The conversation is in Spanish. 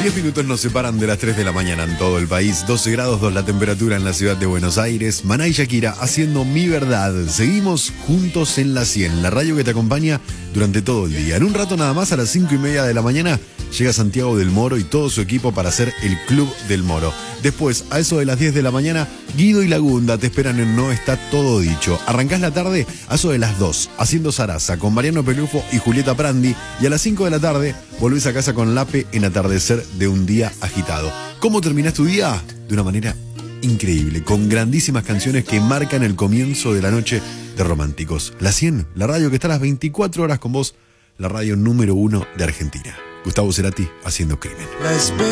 10 minutos nos separan de las 3 de la mañana en todo el país. 12 grados 2 la temperatura en la ciudad de Buenos Aires. Maná y Shakira haciendo Mi Verdad. Seguimos juntos en la 100, la radio que te acompaña durante todo el día. En un rato nada más, a las 5:30 de la mañana, llega Santiago del Moro y todo su equipo para hacer el Club del Moro. Después, a eso de las 10 de la mañana, Guido y Lagunda te esperan en No Está Todo Dicho. Arrancás la tarde a eso de las 2, haciendo Zaraza con Mariano Pelufo y Julieta Prandi. Y a las 5 de la tarde, volvés a casa con Lape en Atardecer de un Día Agitado. ¿Cómo terminás tu día? De una manera increíble, con grandísimas canciones que marcan el comienzo de la noche de románticos. La 100, la radio que está a las 24 horas con vos, la radio número 1 de Argentina. Gustavo Cerati haciendo Crimen.